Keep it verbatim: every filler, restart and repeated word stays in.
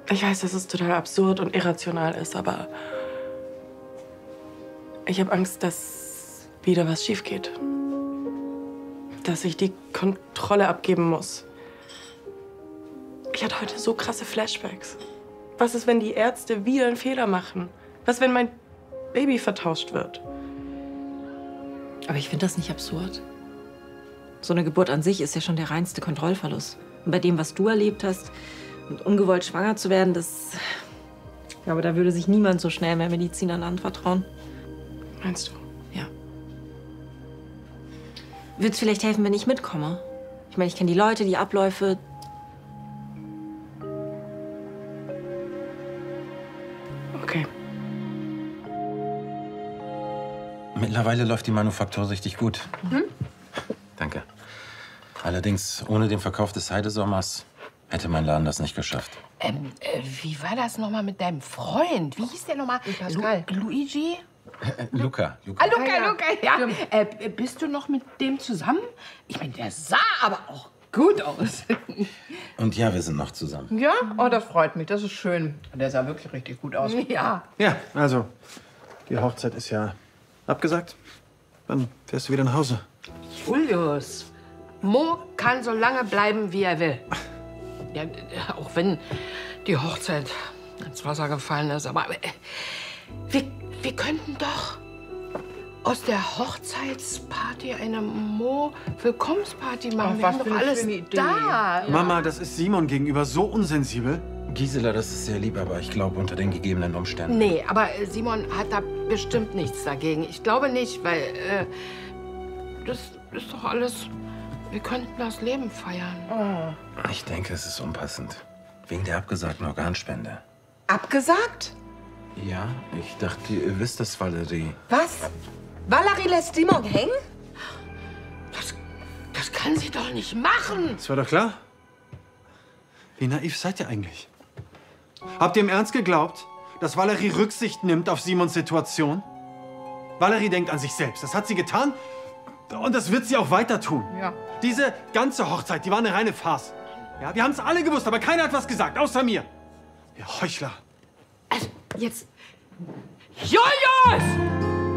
Ich weiß, dass es total absurd und irrational ist, aber ich habe Angst, dass wieder was schief geht. Dass ich die Kontrolle abgeben muss. Ich hatte heute so krasse Flashbacks. Was ist, wenn die Ärzte wieder einen Fehler machen? Was, wenn mein Baby vertauscht wird? Aber ich finde das nicht absurd. So eine Geburt an sich ist ja schon der reinste Kontrollverlust. Und bei dem, was du erlebt hast, und ungewollt schwanger zu werden, das... Ich glaube, da würde sich niemand so schnell mehr Medizinern anvertrauen. Meinst du? Ja. Würde es vielleicht helfen, wenn ich mitkomme? Ich meine, ich kenne die Leute, die Abläufe. Okay. Mittlerweile läuft die Manufaktur richtig gut. Mhm. Danke. Allerdings, ohne den Verkauf des Heidesommers hätte mein Laden das nicht geschafft. Ähm, äh, wie war das nochmal mit deinem Freund? Wie hieß der nochmal? Pascal. Lu Luigi? Äh, Luca. Luca. Ah, Luca, Ah, ja. Luca, ja. Äh, bist du noch mit dem zusammen? Ich meine, der sah aber auch gut aus. Und ja, wir sind noch zusammen. Ja? Oh, das freut mich. Das ist schön. Der sah wirklich richtig gut aus. Ja. Ja, also, die Hochzeit ist ja abgesagt. Wann fährst du wieder nach Hause? Julius, Mo kann so lange bleiben, wie er will. Ja, auch wenn die Hochzeit ins Wasser gefallen ist. Aber äh, wir, wir könnten doch aus der Hochzeitsparty eine Mo-Willkommensparty machen. Ach, wir was haben für doch eine alles schöne Idee. da. Mama, das ist Simon gegenüber so unsensibel. Gisela, das ist sehr lieb, aber ich glaube, unter den gegebenen Umständen. Nee, aber äh, Simon hat da bestimmt nichts dagegen. Ich glaube nicht, weil äh, das ist doch alles... Wir könnten das Leben feiern. Ich denke, es ist unpassend. Wegen der abgesagten Organspende. Abgesagt? Ja, ich dachte, ihr wisst das, Valerie. Was? Valerie lässt Simon hängen? Das, das kann sie doch nicht machen. Das war doch klar. Wie naiv seid ihr eigentlich? Habt ihr im Ernst geglaubt, dass Valerie Rücksicht nimmt auf Simons Situation? Valerie denkt an sich selbst. Das hat sie getan und das wird sie auch weiter tun. Ja. Diese ganze Hochzeit, die war eine reine Farce. Ja, wir haben es alle gewusst, aber keiner hat was gesagt, außer mir. Ihr Heuchler. Also, jetzt... Julius!